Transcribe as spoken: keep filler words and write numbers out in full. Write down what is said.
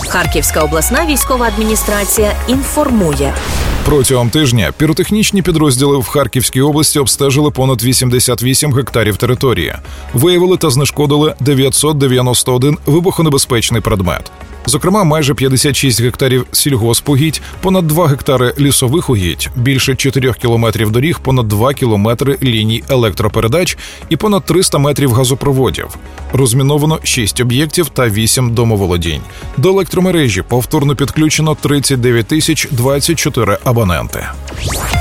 Харківська обласна військова адміністрація інформує. Протягом тижня піротехнічні підрозділи в Харківській області обстежили понад вісімдесят вісім гектарів території. Виявили та знешкодили дев'ятсот дев'яносто один вибухонебезпечний предмет. Зокрема, майже п'ятдесят шість гектарів сільгоспугідь, понад два гектари лісових угідь, більше чотирьох кілометрів доріг, понад два кілометри ліній електропередач і понад триста метрів газопроводів. Розміновано шість об'єктів та вісім домоволодінь. До електромережі повторно підключено тридцять дев'ять тисяч двадцять чотири абоненти.